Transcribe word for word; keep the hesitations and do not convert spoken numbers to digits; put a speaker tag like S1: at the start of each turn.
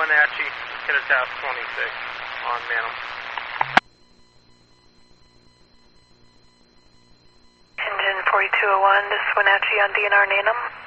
S1: Wenatchee, hit a task twenty-six on Manum.
S2: Engine forty-two oh one, this is Wenatchee on D N R Nanum.